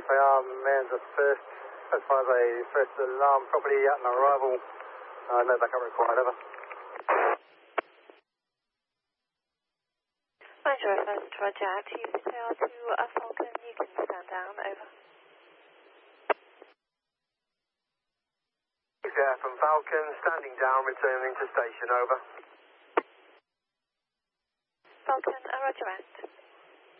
QKR, man's the first, as far as a first alarm property out on arrival. No backup required, over. Roger, first Roger, QKR to Falcon, you can stand down, over. QKR from Falcon, standing down, returning to station, over. Falcon, Roger,